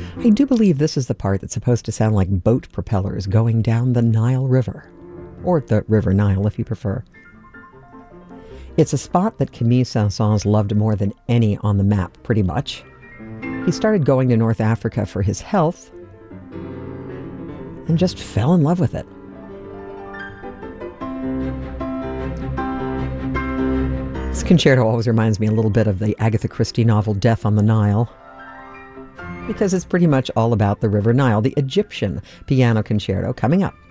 I do believe this is the part that's supposed to sound like boat propellers going down the Nile River, or the River Nile if you prefer. It's a spot that Camille Saint-Saëns loved more than any on the map, pretty much. He started going to North Africa for his health and just fell in love with it. This concerto always reminds me a little bit of the Agatha Christie novel Death on the Nile, because it's pretty much all about the River Nile. The Egyptian Piano Concerto coming up.